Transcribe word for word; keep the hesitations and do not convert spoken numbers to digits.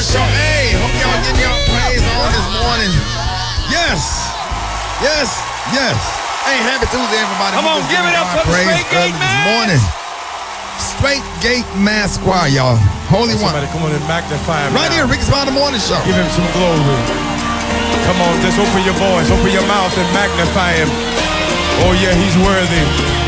Morning Show. Hey, hope y'all getting your praise on this morning. Yes, yes, yes. Hey, happy Tuesday, everybody. Come on, give it up for the Straight Gate Mass. Mass. Morning. Straight Gate Mass Choir, y'all. Holy one. Somebody come on and magnify him. Right now. here, Ricky Spot Morning Show. Give him some glory. Come on, just open your voice, open your mouth and magnify him. Oh yeah, he's worthy.